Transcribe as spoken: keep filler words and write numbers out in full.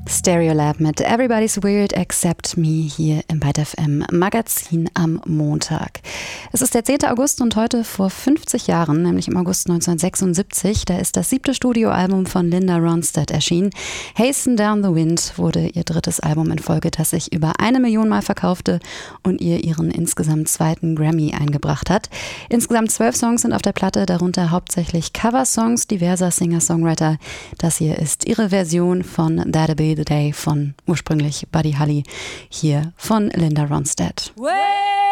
Stereolab mit Everybody's Weird Except Me hier im Byte F M Magazin am Montag. Es ist der zehnte August und heute vor fünfzig Jahren, nämlich im August neunzehnhundertsechsundsiebzig, da ist das siebte Studioalbum von Linda Ronstadt erschienen. Hasten Down the Wind wurde ihr drittes Album in Folge, das sich über eine Million Mal verkaufte und ihr ihren insgesamt zweiten Grammy eingebracht hat. Insgesamt zwölf Songs sind auf der Platte, darunter hauptsächlich Coversongs diverser Singer-Songwriter. Das hier ist ihre Version von That'll Be the Day von ursprünglich Buddy Holly, hier von Linda Ronstadt. Way